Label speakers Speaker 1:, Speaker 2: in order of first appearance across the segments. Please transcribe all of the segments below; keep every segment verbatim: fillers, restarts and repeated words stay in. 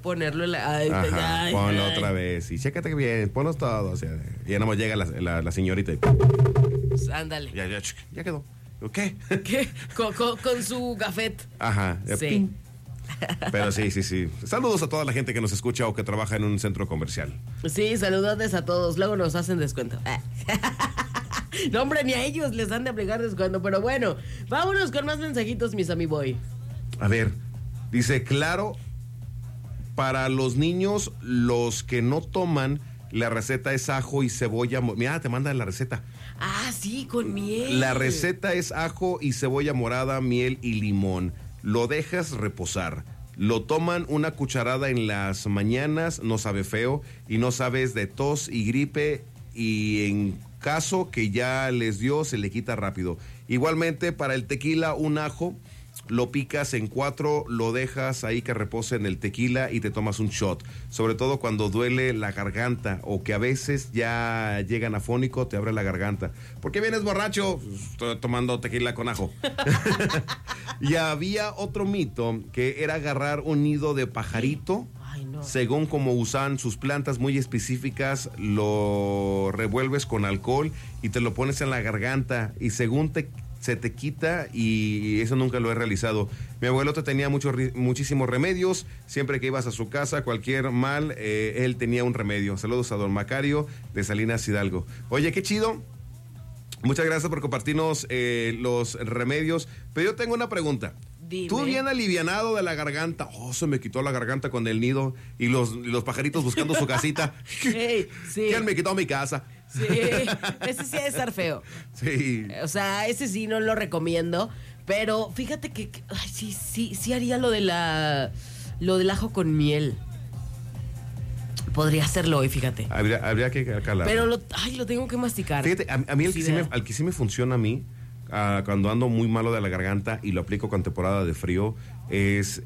Speaker 1: ponerlo en la... Ay,
Speaker 2: Ajá,
Speaker 1: ay,
Speaker 2: ponlo
Speaker 1: ay.
Speaker 2: otra vez y chécate bien, ponlos todos. O sea, y ya nomás llega la, la, la señorita y
Speaker 1: Ándale.
Speaker 2: ya, ya, ya quedó. ¿Qué?
Speaker 1: ¿Qué? Con, con, con su gafet.
Speaker 2: Ajá.
Speaker 1: Sí.
Speaker 2: Ping. Pero sí, sí, sí. Saludos a toda la gente que nos escucha o que trabaja en un centro comercial.
Speaker 1: Sí, saludotes a todos. Luego nos hacen descuento. Ah. No, hombre, ni a ellos les han de aplicar descuento. Pero bueno, vámonos con más mensajitos, mis amiboy.
Speaker 2: A ver, dice, claro, para los niños, los que no toman, la receta es ajo y cebolla. mo- Mira, te mandan la receta.
Speaker 1: Ah, sí, con miel.
Speaker 2: La receta es ajo y cebolla morada, miel y limón. Lo dejas reposar. Lo toman una cucharada en las mañanas, no sabe feo y no sabes de tos y gripe, y en caso que ya les dio, se le quita rápido. Igualmente, para el tequila, un ajo, lo picas en cuatro, lo dejas ahí que repose en el tequila y te tomas un shot. Sobre todo cuando duele la garganta o que a veces ya llegan afónico, te abre la garganta. ¿Por qué vienes borracho? Estoy tomando tequila con ajo. Y había otro mito que era agarrar un nido de pajarito.
Speaker 1: Ay, no.
Speaker 2: Según como usan sus plantas muy específicas, lo revuelves con alcohol y te lo pones en la garganta y según te, se te quita, y eso nunca lo he realizado. Mi abuelo te tenía mucho, muchísimos remedios, siempre que ibas a su casa, cualquier mal, eh, él tenía un remedio. Saludos a don Macario de Salinas Hidalgo. Oye, qué chido. Muchas gracias por compartirnos eh, los remedios, pero yo tengo una pregunta.
Speaker 1: Dime.
Speaker 2: Tú bien alivianado de la garganta, oh, se me quitó la garganta con el nido y los, los pajaritos buscando su casita.
Speaker 1: Hey, sí.
Speaker 2: ¿Quién me quitó mi casa?
Speaker 1: Sí, ese sí ha de estar feo.
Speaker 2: Sí.
Speaker 1: O sea, ese sí no lo recomiendo. Pero fíjate que, que- ay, sí, sí, sí haría lo de la, lo del ajo con miel. Podría hacerlo hoy, fíjate.
Speaker 2: Habría, habría que calar.
Speaker 1: Pero lo, ay, lo tengo que masticar.
Speaker 2: Fíjate, a, a mí el
Speaker 1: Sí,
Speaker 2: que sí me,
Speaker 1: ¿verdad?
Speaker 2: al que sí me funciona a mí, ah, cuando ando muy malo de la garganta y lo aplico con temporada de frío, es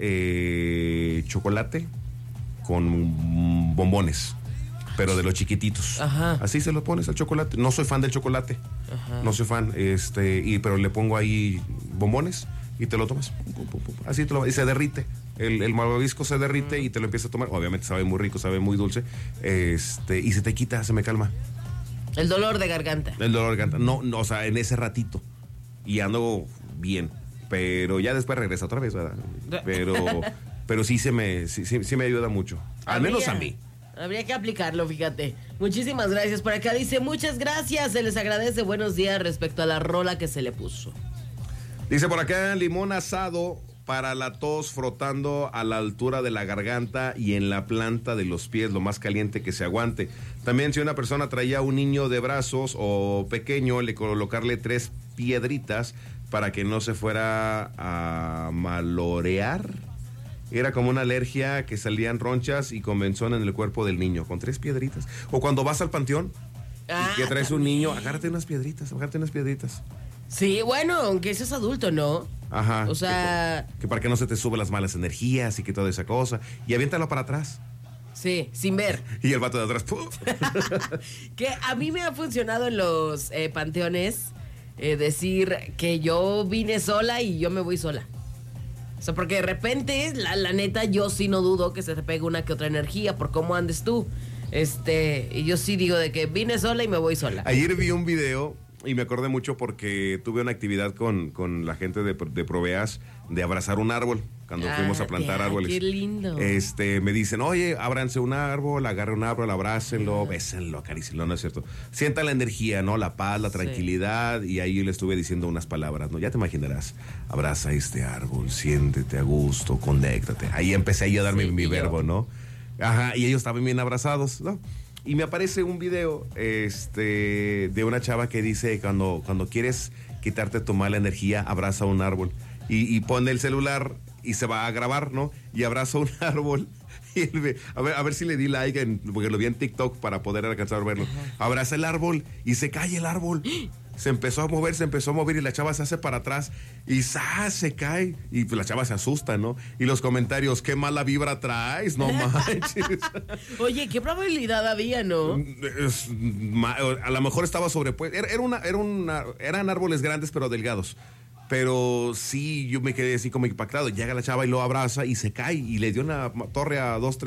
Speaker 2: eh, chocolate con mm, bombones, pero de los chiquititos.
Speaker 1: Ajá.
Speaker 2: Así se lo pones al chocolate. No soy fan del chocolate.
Speaker 1: Ajá.
Speaker 2: No soy fan, este, y pero le pongo ahí bombones y te lo tomas. Pum, pum, pum, Así te lo, y se derrite. El, el malvavisco se derrite y te lo empiezas a tomar. Obviamente sabe muy rico, sabe muy dulce. Este, y se te quita, se me calma.
Speaker 1: El dolor de garganta.
Speaker 2: El dolor de garganta. No, no, o sea, en ese ratito. Y ando bien. Pero ya después regresa otra vez, ¿verdad? Pero, pero sí se me, sí, sí, sí me ayuda mucho. Al menos a mí.
Speaker 1: Habría que aplicarlo, fíjate. Muchísimas gracias. Por acá dice, muchas gracias. Se les agradece. Buenos días respecto a la rola que se le puso.
Speaker 2: Dice por acá, limón asado para la tos, frotando a la altura de la garganta y en la planta de los pies, lo más caliente que se aguante. También si una persona traía un niño de brazos o pequeño, le colocarle tres piedritas para que no se fuera a malorear. Era como una alergia que salían ronchas y comenzón en el cuerpo del niño, con tres piedritas. O cuando vas al panteón
Speaker 1: Ah,
Speaker 2: y que traes un
Speaker 1: también.
Speaker 2: niño, agárrate unas piedritas, agárrate unas piedritas.
Speaker 1: Sí, bueno, aunque ese es adulto, ¿no?
Speaker 2: Ajá.
Speaker 1: O sea,
Speaker 2: Que, que para que no se te suban las malas energías y que toda esa cosa. Y aviéntalo para atrás.
Speaker 1: sí, sin ver.
Speaker 2: Y el vato de atrás, ¡puf!
Speaker 1: Que a mí me ha funcionado en los eh, panteones eh, decir que yo vine sola y yo me voy sola. O sea, porque de repente, la, la neta, yo sí no dudo que se te pegue una que otra energía por cómo andes tú. Este, y yo sí digo de que vine sola y me voy sola.
Speaker 2: Ayer vi un video y me acordé mucho porque tuve una actividad con, con la gente de, de Proveas de abrazar un árbol cuando
Speaker 1: Ah,
Speaker 2: fuimos a plantar
Speaker 1: ya,
Speaker 2: árboles.
Speaker 1: qué lindo.
Speaker 2: Este, me dicen, oye, ábranse un árbol, agarren un árbol, abrácenlo, bésenlo, acarícienlo, ¿no es cierto? Sientan la energía, ¿no? La paz, la
Speaker 1: Sí.
Speaker 2: tranquilidad, y ahí yo le estuve diciendo unas palabras, ¿no? Ya te imaginarás, abraza este árbol, siéntete a gusto, conéctate. Ahí empecé yo a dar
Speaker 1: Sí,
Speaker 2: mi, mi
Speaker 1: y yo.
Speaker 2: verbo, ¿no? Ajá, y ellos estaban bien abrazados, ¿no? Y me aparece un video este, de una chava que dice, cuando, cuando quieres quitarte tu mala energía, abraza un árbol. Y, y pone el celular y se va a grabar, ¿no? Y abraza un árbol. Y él ve- a, ver, a ver si le di like, en- porque lo vi en TikTok para poder alcanzar a verlo. Abraza el árbol y se cae el árbol. Se empezó a mover, se empezó a mover y la chava se hace para atrás y ¡zas! Se cae. Y pues la chava se asusta, ¿no? Y los comentarios, qué mala vibra traes, no manches.
Speaker 1: Oye, ¿qué probabilidad había, no?
Speaker 2: Es ma- a lo mejor estaba sobrepuesto. Era, era una, era una, eran árboles grandes pero delgados. Pero sí, yo me quedé así como impactado. Llega la chava y lo abraza y se cae y le dio una torre a dos, tres